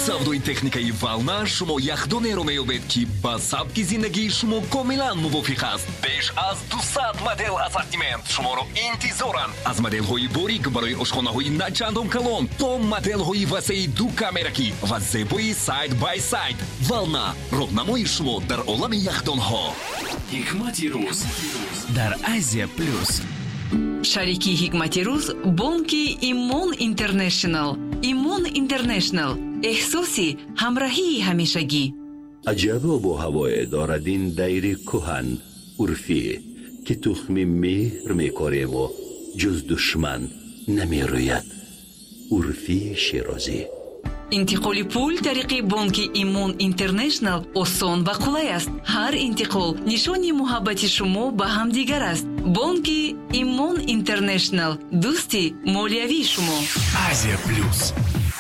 савдои техникаи вална шумо яхдонеро меёбед ки ба сабки зиндагии шумо комилан мувофиқ аст. беш аз 200 модел ассортимент шуморо интизоранд. аз моделҳои борик барои ошхонаҳои начандон калон то моделҳои васеи ду камеракӣ ва зебои сайд бай сайд. вална роҳнамои шумо дар олами яхдонҳо. ҳикмати рӯз дар Азия плюс. шарики ҳикмати рӯз бонки Имон Интернешнл. Имон Интернешнл эҳсоси ҳамроҳии ҳамешагӣ. عجب و هوای دارد این دیر کهن عرفی که تخم مهر میکاریم و جز دشمن نمیروید. عرفی شیرازی. интиқоли пул тариқи бонки Имон Интернешнл осон ва қулай аст. ҳар интиқол нишони муҳаббати шумо ба ҳамдигар аст. бонки Имон Интернешнл дӯсти молиявии шумо. Азия плюс.